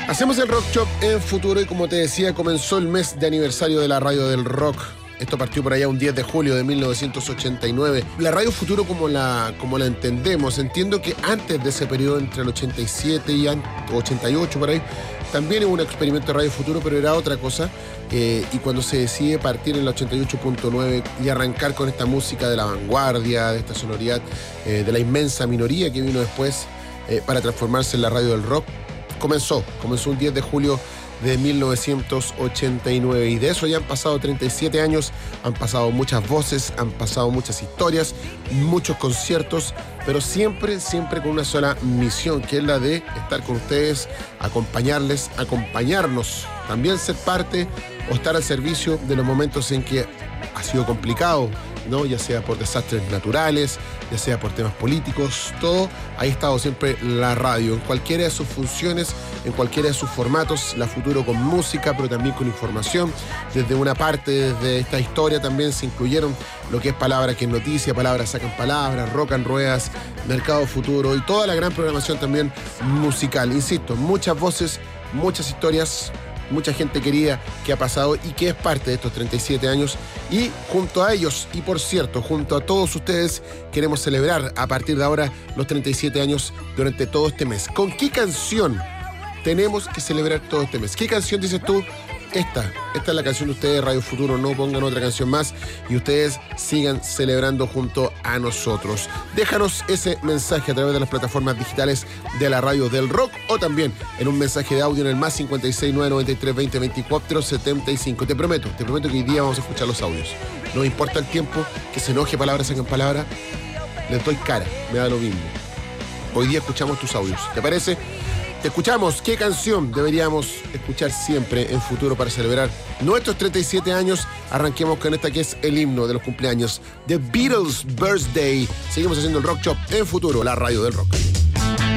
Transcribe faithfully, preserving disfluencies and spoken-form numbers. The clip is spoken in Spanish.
Hacemos el Rock Shop en Futuro y como te decía, comenzó el mes de aniversario de la radio del rock. Esto partió por allá un diez de julio de mil novecientos ochenta y nueve. La radio Futuro como la, como la entendemos, entiendo que antes de ese periodo entre el ochenta y siete y ochenta y ocho por ahí, también hubo un experimento de Radio Futuro, pero era otra cosa. Eh, y cuando se decide partir en el ochenta y ocho punto nueve y arrancar con esta música de la vanguardia, de esta sonoridad, eh, de la inmensa minoría que vino después eh, para transformarse en la radio del rock, comenzó, comenzó un diez de julio de mil novecientos ochenta y nueve y de eso ya han pasado treinta y siete años, han pasado muchas voces, han pasado muchas historias, muchos conciertos, pero siempre, siempre con una sola misión, que es la de estar con ustedes, acompañarles, acompañarnos, también ser parte o estar al servicio de los momentos en que ha sido complicado, ¿no? Ya sea por desastres naturales, ya sea por temas políticos, todo, ahí ha estado siempre la radio, en cualquiera de sus funciones, en cualquiera de sus formatos, la Futuro con música, pero también con información. Desde una parte, desde esta historia también se incluyeron lo que es Palabra que es Noticia, Palabras Sacan Palabras, Rock and Ruedas, Mercado Futuro y toda la gran programación también musical. Insisto, muchas voces, muchas historias, mucha gente querida que ha pasado y que es parte de estos treinta y siete años, y junto a ellos, y por cierto, junto a todos ustedes, queremos celebrar a partir de ahora los treinta y siete años durante todo este mes. ¿Con qué canción tenemos que celebrar todo este mes? ¿Qué canción dices tú? Esta, esta es la canción de ustedes, Radio Futuro, no pongan otra canción más y ustedes sigan celebrando junto a nosotros. Déjanos ese mensaje a través de las plataformas digitales de la radio del rock o también en un mensaje de audio en el más cincuenta y seis, nueve noventa y tres, veinte, veinticuatro, setenta y cinco. Te prometo, te prometo que hoy día vamos a escuchar los audios. No importa el tiempo, que se enoje Palabras Sacan Palabras, les doy cara, me da lo mismo. Hoy día escuchamos tus audios, ¿te parece? Te escuchamos. ¿Qué canción deberíamos escuchar siempre en Futuro para celebrar nuestros treinta y siete años? Arranquemos con esta que es el himno de los cumpleaños, The Beatles' Birthday. Seguimos haciendo el Rock Shop en Futuro, la radio del rock.